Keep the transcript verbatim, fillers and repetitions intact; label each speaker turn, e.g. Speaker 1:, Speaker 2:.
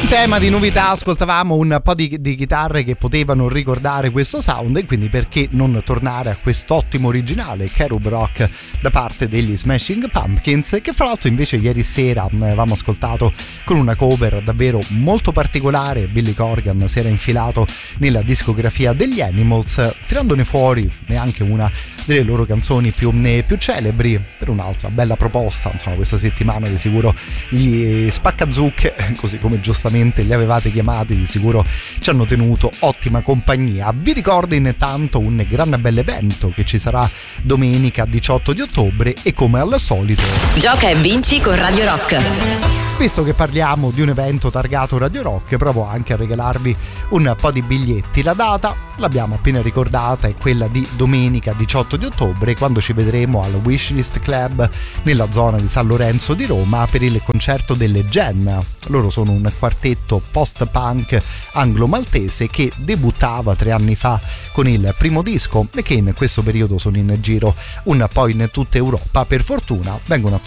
Speaker 1: Tema di novità, ascoltavamo un po' di, di chitarre che potevano ricordare questo sound, e quindi perché non tornare a quest'ottimo originale Cherub Rock da parte degli Smashing Pumpkins, che fra l'altro invece ieri sera avevamo ascoltato con una cover davvero molto particolare. Billy Corgan si era infilato nella discografia degli Animals, tirandone fuori neanche una delle loro canzoni più, più celebri, per un'altra bella proposta. Insomma, questa settimana di sicuro gli Spaccazucche, così come giustamente li avevate chiamati, di sicuro ci hanno tenuto ottima compagnia. Vi ricordo intanto un gran bel evento che ci sarà domenica diciotto di ottobre, e come al solito
Speaker 2: gioca e vinci con Radio Rock.
Speaker 1: Visto che parliamo di un evento targato Radio Rock, provo anche a regalarvi un po' di biglietti. La data l'abbiamo appena ricordata, è quella di domenica diciotto di ottobre, quando ci vedremo al Wishlist Club nella zona di San Lorenzo di Roma per il concerto delle Gen. Loro sono un quartetto post-punk anglo-maltese che debuttava tre anni fa con il primo disco e che in questo periodo sono in giro un po' in tutta Europa. Per fortuna vengono a